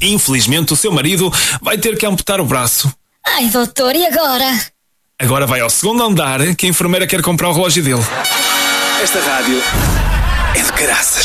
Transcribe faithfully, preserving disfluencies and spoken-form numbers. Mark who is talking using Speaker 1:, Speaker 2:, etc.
Speaker 1: Infelizmente, o seu marido vai ter que amputar o braço.
Speaker 2: Ai, doutor, e agora?
Speaker 1: Agora vai ao segundo andar que a enfermeira quer comprar o relógio dele.
Speaker 3: Esta rádio é de caraças.